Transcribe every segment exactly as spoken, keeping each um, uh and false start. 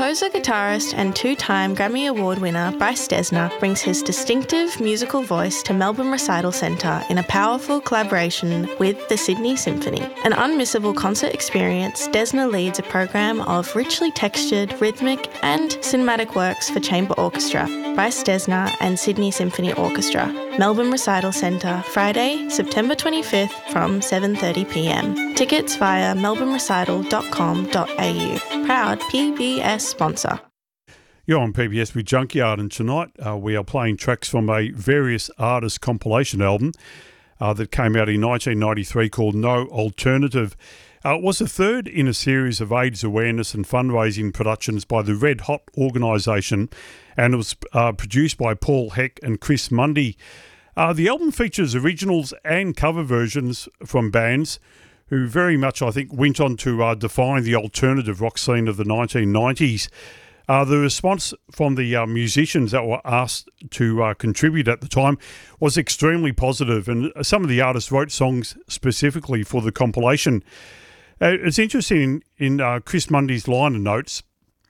Composer, guitarist and two-time Grammy Award winner Bryce Dessner brings his distinctive musical voice to Melbourne Recital Centre in a powerful collaboration with the Sydney Symphony. An unmissable concert experience, Dessner leads a program of richly textured, rhythmic and cinematic works for chamber orchestra, Bryce Dessner and Sydney Symphony Orchestra. Melbourne Recital Centre, Friday, September twenty-fifth from seven thirty p m. Tickets via melbourne recital dot com dot a u. Proud P B S sponsor. You're on P B S with Junkyard, and tonight uh, we are playing tracks from a various artists compilation album uh, that came out in nineteen ninety-three called No Alternative. Uh, it was the third in a series of AIDS awareness and fundraising productions by the Red Hot organisation, and it was uh, produced by Paul Heck and Chris Mundy. Uh, the album features originals and cover versions from bands who very much, I think, went on to uh, define the alternative rock scene of the nineteen nineties. Uh, the response from the uh, musicians that were asked to uh, contribute at the time was extremely positive, and some of the artists wrote songs specifically for the compilation. Uh, it's interesting, in uh, Chris Mundy's liner notes,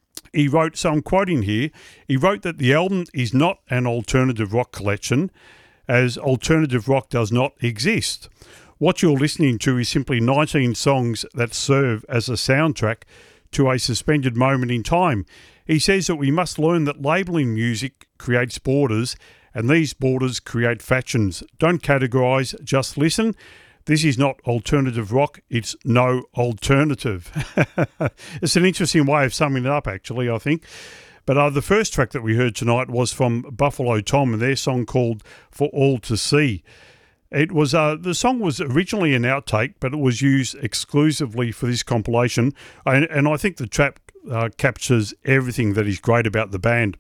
he wrote, so I'm quoting here, he wrote that the album is not an alternative rock collection, as alternative rock does not exist. What you're listening to is simply nineteen songs that serve as a soundtrack to a suspended moment in time. He says that we must learn that labelling music creates borders, and these borders create factions. Don't categorise, just listen. This is not alternative rock, it's no alternative. It's an interesting way of summing it up, actually, I think. But uh, the first track that we heard tonight was from Buffalo Tom and their song called For All to See. It was uh, the song was originally an outtake, but it was used exclusively for this compilation, and, and I think the track uh, captures everything that is great about the band.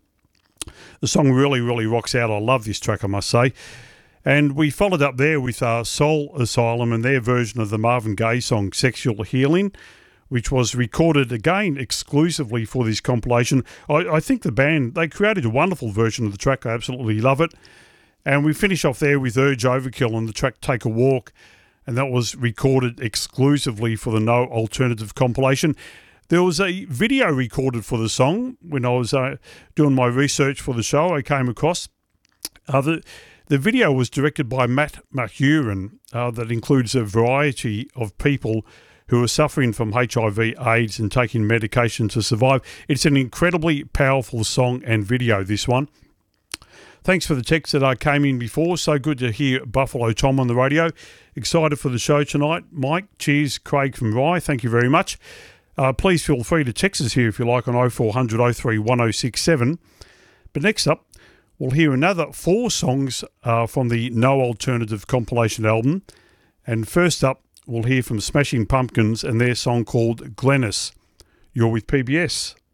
The song really, really rocks out. I love this track, I must say. And we followed up there with uh, Soul Asylum and their version of the Marvin Gaye song Sexual Healing, which was recorded again exclusively for this compilation. I, I think the band, they created a wonderful version of the track. I absolutely love it. And we finish off there with Urge Overkill and the track Take a Walk, and that was recorded exclusively for the No Alternative compilation. There was a video recorded for the song when I was uh, doing my research for the show. I came across uh, the the video was directed by Matt McEwen, uh, that includes a variety of people who are suffering from H I V AIDS and taking medication to survive. It's an incredibly powerful song and video, this one. Thanks for the text that I came in before. So good to hear Buffalo Tom on the radio. Excited for the show tonight. Mike, cheers. Craig from Rye, thank you very much. Uh, please feel free to text us here if you like on oh four hundred oh three one oh six seven. But next up, we'll hear another four songs uh, from the No Alternative compilation album. And first up, we'll hear from Smashing Pumpkins and their song called Glennis. You're with P B S.